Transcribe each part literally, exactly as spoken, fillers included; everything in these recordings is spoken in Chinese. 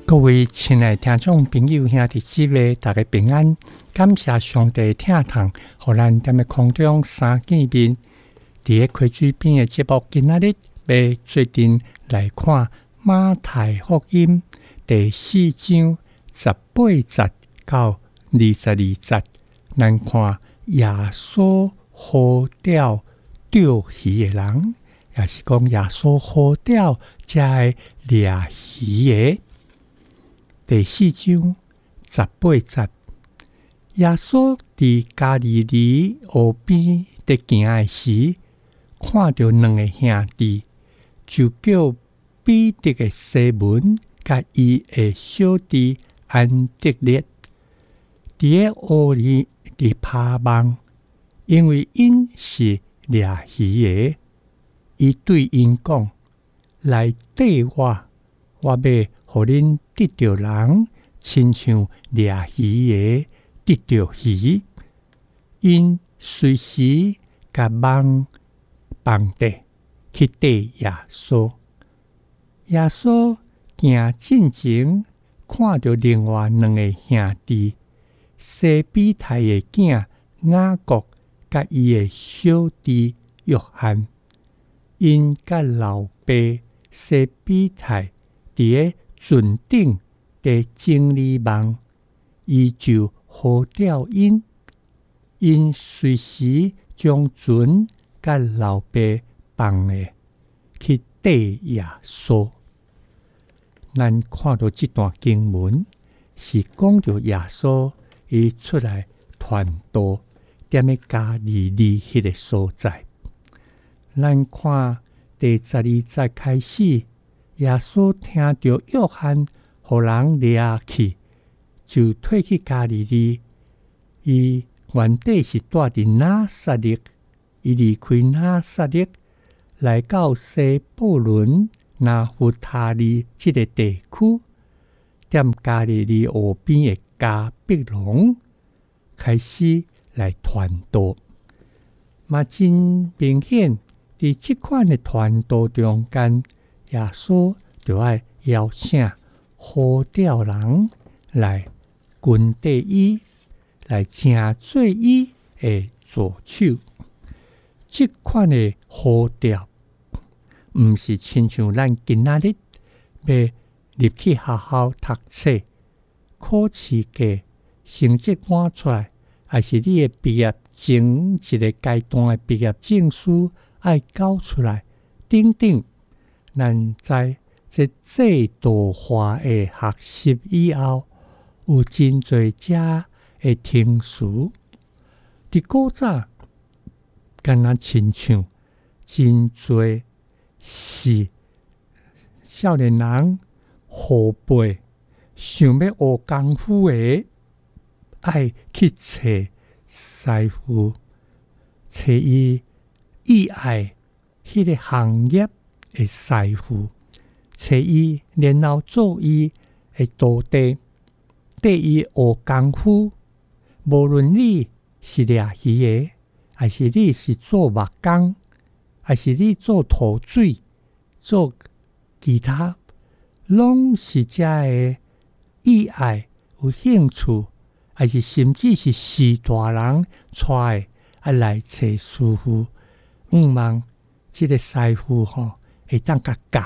各位亲爱的听众朋友、兄弟姊妹，大家平安！感谢上帝疼痛，互咱踮咧空中三见面。伫咧开水边的节目，今仔日要做阵来看马太福音第四章十八节到二十二节。咱看耶稣呼召钓鱼的人，也是讲耶稣呼召才会掠鱼的。第四章十八节，耶稣伫加利利河边伫行的时，看到两个兄弟，就叫彼得的西门甲伊的小弟安德烈，伫咧河里伫拍网，因为因是掠鱼的。伊对因讲：来缀我，我要互恁得着人，亲像掠鱼的得着鱼。因随时甲网放低，去缀耶稣。耶稣行进前，看到另外两个兄弟，西比太的囝雅各，甲伊的小弟约翰。因甲老爸西比太伫咧船顶伫整理网，伊就呼召因，因随时将船甲老爸放诶去缀耶稣。咱看到这段经文，是讲到耶稣伊出来传道，踮咧加利利迄个所在。咱看第十二节开始，耶稣听到约翰互人掠去，就退去加利利。伊原底是住伫拿撒勒，伊离开拿撒勒，来到西布伦、拿弗他利这个地区，踮加利利河边的加百农，开始来传道。嘛真明显。伫即款的传道中间，耶稣就爱邀请呼召人来跟缀伊，来成做伊的助手。即款的呼召，毋是亲像咱今仔日要入去学校读册，考试过成绩单出来，还是你的毕业前一个阶段的毕业证书。爱交出来，等等，咱在这制度化的学习以后，有真侪遮的听词。伫古早，敢若亲像真侪是少年人后辈想要学功夫的，爱去找师傅，找伊。伊爱迄个行业的师傅，找伊，然后做伊的徒弟，缀伊学功夫。无论你是掠鱼的，还是你是做木工，还是你做涂水、做其他，拢是遮的意爱有兴趣，还是甚至是士大人带的啊来找师傅。毋望即个师傅吼会当甲教，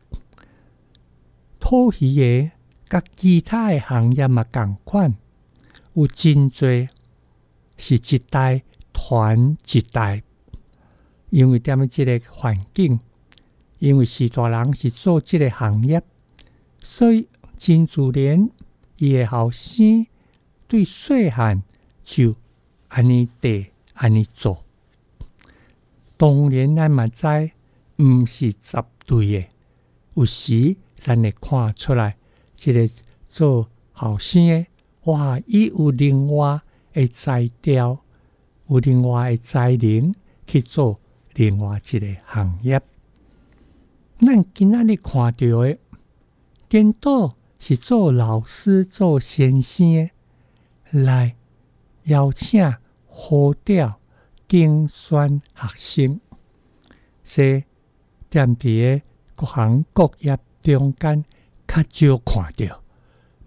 土鱼的甲其他的行业嘛共款，有真侪是一代传一代，因为踮咧即个环境，因为士大人是做即个行业，所以真自然，伊的后生对细汉就安尼地安尼做。当然，咱嘛知，毋是绝对的。有时咱会看出来，即个做后生的，哇，伊有另外的才调，有另外的才能去做另外一个行业。咱今仔日看到的，颠倒是做老师、做先生的，来邀请、呼召。竞选学生，说踮伫个各行各业中间较少看到，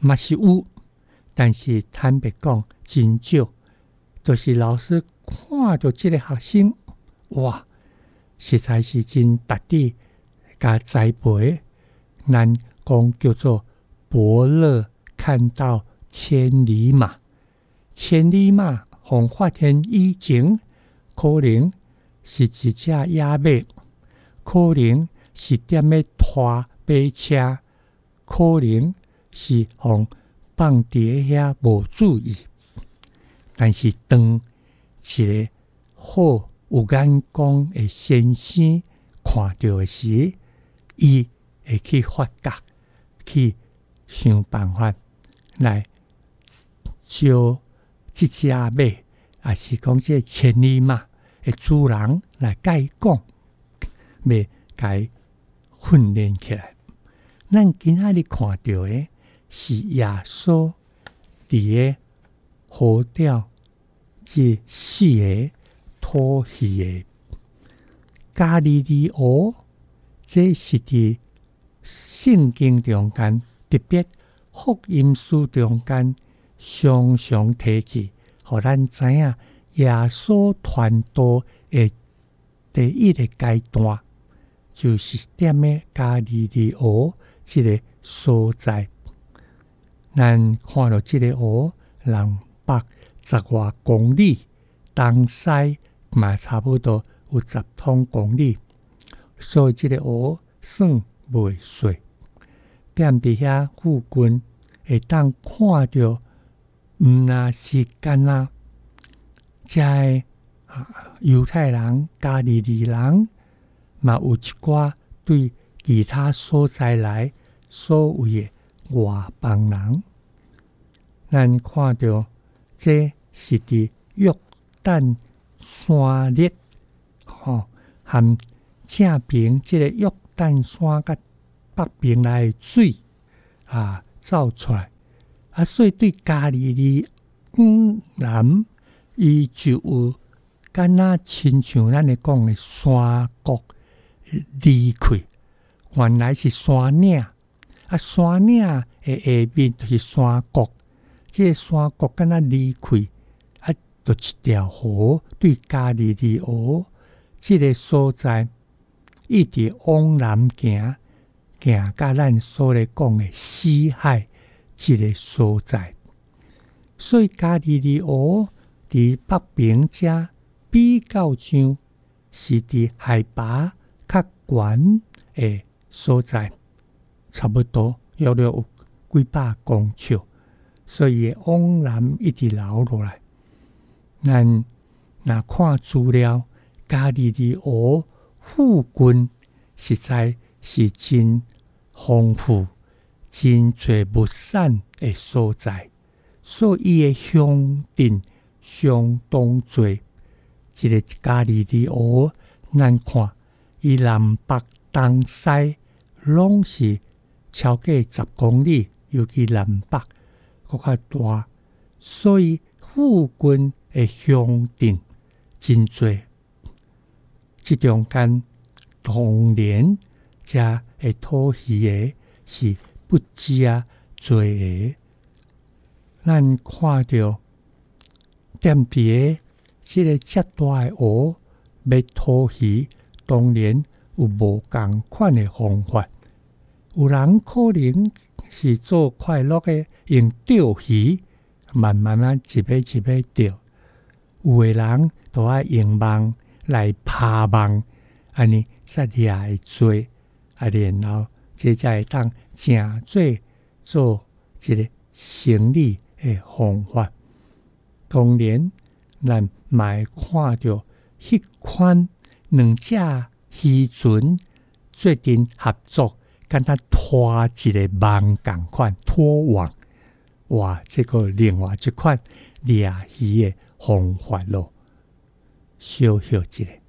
嘛是有，但是坦白讲真少。就是老师看到这个学生，哇，实在是真值得加栽培。咱讲叫做伯乐看到千里马，千里马从发现以前，可能是一只野马，可能是踮咧拖马车，可能是互放伫遐无注意。但是当一个好有眼光的先生看到的时，伊会去发觉，去想办法来招这只马，也是讲这千里马的主人来甲伊讲，要甲伊训练起来。咱今仔日看到的是耶稣伫个河钓这四个讨鱼的加利利河，这是伫圣经中间，特别福音书中间常常提起，互咱知影耶稣传道的第一个阶段，就是踮咧加利利河这个所在。咱看到这个河，南北十外公里，东西嘛差不多有十通公里，所以这个河算袂小。踮伫遐附近，会当看到，毋那是干那，遮个犹太人、加利利人，嘛有一寡对其他所在来所谓的外邦人。咱看到这是伫约旦山脉，吼，含正边即个约旦山甲北边来的水啊走出来，啊，所以对加利利嗯南，伊就有敢若亲像咱咧讲的山谷离开，原来是山岭，啊，山岭的下面就是山谷。这个山谷敢若离开，啊，就一条河对加利利河这个所在，一直往南行，行到咱所咧讲的死海这个所在。所以加利利河伫北边遮比较上是伫海拔较悬的所在，差不多约略有几百公尺。所以往南一直流落来，咱若看资料，加利利河附近实在是真丰富、真侪物产的所在，所以伊的乡镇相当侪。一个加利利河，咱看伊南北东西拢是超过十公里，尤其南北。搁较大，所以附近的乡镇真多。即中间当然遮会讨鱼的是不止啊多个。咱看到踮伫个即个遮大的河要讨鱼，当然有无共款的方法。有人可能是做快乐的，用钓鱼，慢慢啊一尾一尾钓；有的人就爱用网来拍网，安尼才掠会做，啊，然后这才会当正做做一个生理的方法。当然，咱嘛会看到迄款两只渔船做阵合作。敢若拖一个网共款拖网，哇！这个另外一款掠鱼的方法咯，小小一个。